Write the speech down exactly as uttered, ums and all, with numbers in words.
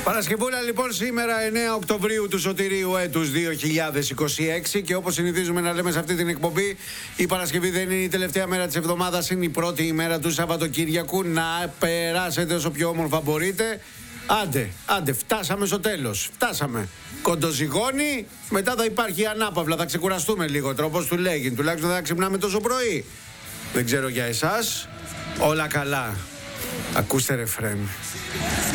Παρασκευούλα λοιπόν σήμερα εννέα Οκτωβρίου του σωτηρίου έτους δύο χιλιάδες είκοσι έξι και όπως συνηθίζουμε να λέμε σε αυτή την εκπομπή, η Παρασκευή δεν είναι η τελευταία μέρα της εβδομάδας, είναι η πρώτη ημέρα του Σαββατοκύριακου. Να περάσετε όσο πιο όμορφα μπορείτε. Άντε, άντε, φτάσαμε στο τέλος. Φτάσαμε. Κοντοζυγώνει, μετά θα υπάρχει ανάπαυλα. Θα ξεκουραστούμε λίγο, τρόπος του λέγει. Τουλάχιστον θα ξυπνάμε τόσο πρωί. Δεν ξέρω για εσάς. Όλα καλά. Ακούστε ρεφρέν.